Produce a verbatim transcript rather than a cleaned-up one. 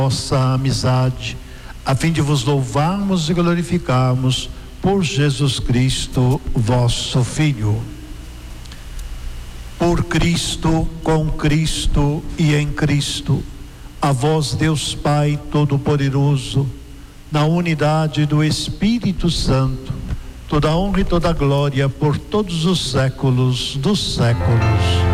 nossa amizade, a fim de vos louvarmos e glorificarmos por Jesus Cristo, vosso Filho. Por Cristo, com Cristo e em Cristo, a vós, Deus Pai Todo-Poderoso, na unidade do Espírito Santo, toda honra e toda glória por todos os séculos dos séculos.